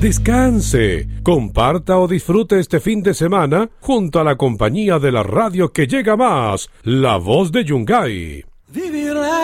Descanse, comparta o disfrute este fin de semana junto a la compañía de la radio que llega más, La Voz de Yungay.